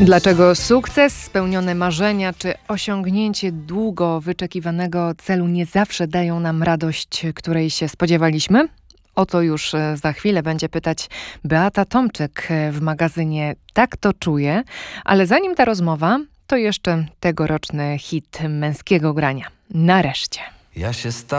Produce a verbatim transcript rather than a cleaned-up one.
Dlaczego sukces, spełnione marzenia czy osiągnięcie długo wyczekiwanego celu nie zawsze dają nam radość, której się spodziewaliśmy? O to już za chwilę będzie pytać Beata Tomczyk w magazynie Tak to czuję. Ale zanim ta rozmowa, to jeszcze tegoroczny hit męskiego grania. Nareszcie. Ja się